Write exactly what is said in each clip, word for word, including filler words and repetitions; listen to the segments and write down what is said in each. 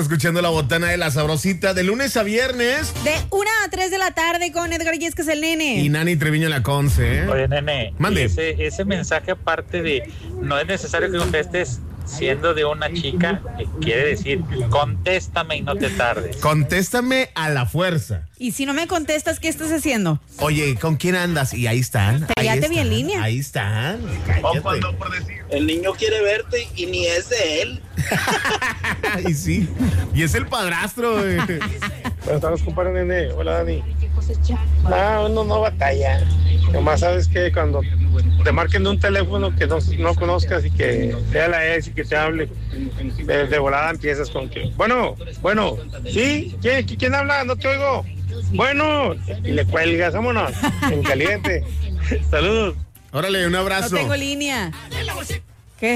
Escuchando La Botana de la Sabrosita de lunes a viernes. De una a tres de la tarde con Edgar Yescas, el nene. Y Nani Treviño la Conce, ¿eh? Oye, nene, Mande. Ese, ese mensaje aparte de no es necesario que contestes siendo de una chica, quiere decir contéstame y no te tardes. Contéstame a la fuerza. Y si no me contestas, ¿qué estás haciendo? Oye, ¿con quién andas? Y ahí están. Te ahí ya te están, vi en línea. Ahí están. O cuando por decir, el niño quiere verte y ni es de él. Y sí. Y es el padrastro, güey. Buenas tardes, compadre nene. Hola, Dani. Ah, uno no batalla. Nomás sabes que cuando te marquen de un teléfono que no, no conozcas y que sea la ex y que te hable, de, de volada empiezas con que, bueno, bueno, ¿sí? ¿Quién, ¿Quién habla? No te oigo. Bueno, y le cuelgas, vámonos, en caliente. Saludos. Órale, un abrazo. No tengo línea. ¿Qué?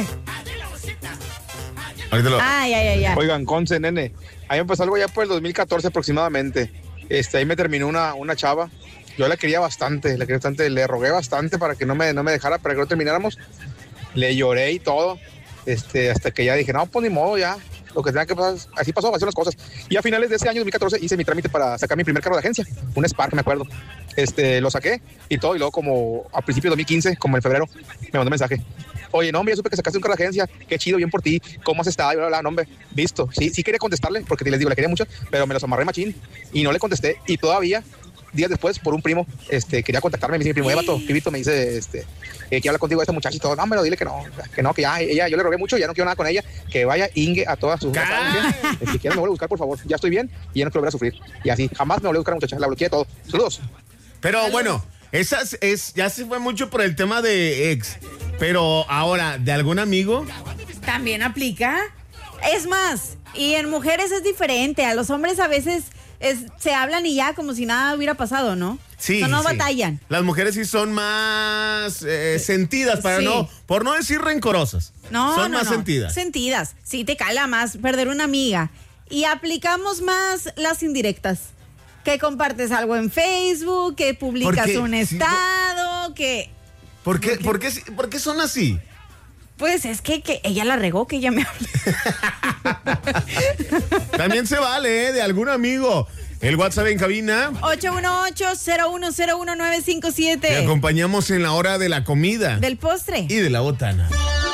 Ahorita lo... Ah, ya, ya, ya. Oigan, Conce, nene, ahí me pasó algo ya por el dos mil catorce aproximadamente. Este, ahí me terminó una, una chava. Yo la quería bastante, la quería bastante, le rogué bastante para que no me, no me dejara, para que no termináramos. Le lloré y todo, este, hasta que ya dije, no, pues ni modo, ya, lo que tenga que pasar, así pasó, así son las cosas. Y a finales de ese año, dos mil catorce, hice mi trámite para sacar mi primer carro de agencia, un Spark, me acuerdo. Este, lo saqué y todo, y luego como a principios de dos mil quince, como en febrero, me mandó un mensaje. Oye, no, hombre, ya supe que sacaste un carro de agencia, qué chido, bien por ti, ¿cómo has estado? Y bla, bla, bla, no, hombre, visto. Sí, sí quería contestarle, porque les digo, le quería mucho, pero me los amarré machín y no le contesté. Y todavía, días después, por un primo, este, quería contactarme, me dice mi primo, Evato, pibito, me dice, este, eh, que habla contigo esta muchacha y todo. No, pero dile que no, que no, que ya, ella, yo le rogué mucho, ya no quiero nada con ella, que vaya ingue a todas sus... Si quieren me vuelve a buscar, por favor, ya estoy bien y ya no quiero volver a sufrir. Y así, jamás me volví a buscar a muchacha, la bloqueé todo. Saludos. Pero bueno, esas es, ya se fue mucho por el tema de ex. Pero ahora, ¿de algún amigo? También aplica. Es más, y en mujeres es diferente. A los hombres a veces es, se hablan y ya como si nada hubiera pasado, ¿no? Sí. O no sí. batallan. Las mujeres sí son más eh, sentidas, para Sí. no, por no decir rencorosas. No, son no, más no. sentidas. Sentidas. Sí, te cala más perder una amiga. Y aplicamos más las indirectas. Que compartes algo en Facebook, que publicas Porque, un sí, estado, que... ¿Por qué, por, qué, ¿Por qué son así? Pues es que, que ella la regó, que ella me habló. También se vale, ¿eh? De algún amigo. El WhatsApp en cabina. ocho uno ocho, cero uno cero uno, nueve cinco siete. Te acompañamos en la hora de la comida. Del postre. Y de la botana.